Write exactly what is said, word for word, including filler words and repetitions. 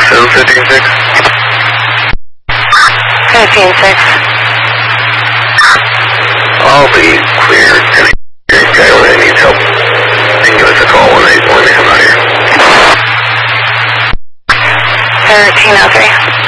Seven fifteen six. Fifteen six. I'll be clear. Okay, when they need help, they can give us a call when they when they come out here. Thirteen oh three.